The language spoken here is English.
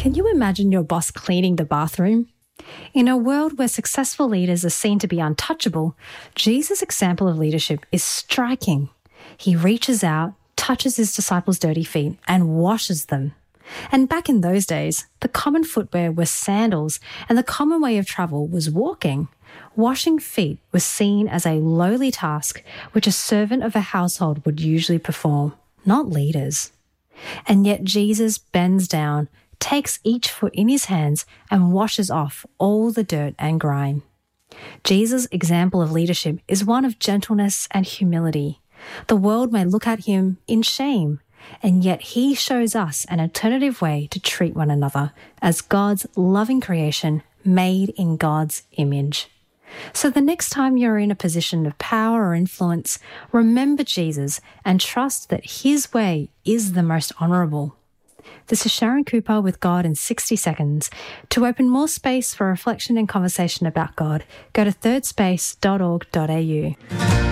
Can you imagine your boss cleaning the bathroom? In a world where successful leaders are seen to be untouchable, Jesus' example of leadership is striking. He reaches out, touches his disciples' dirty feet, and washes them. And back in those days, the common footwear was sandals, and the common way of travel was walking. Washing feet was seen as a lowly task which a servant of a household would usually perform, not leaders. And yet Jesus bends down, takes each foot in his hands, and washes off all the dirt and grime. Jesus' example of leadership is one of gentleness and humility. The world may look at him in shame, and yet he shows us an alternative way to treat one another as God's loving creation made in God's image. So the next time you're in a position of power or influence, remember Jesus and trust that his way is the most honourable. This is Sharon Cooper with God in 60 Seconds. To open more space for reflection and conversation about God, go to thirdspace.org.au.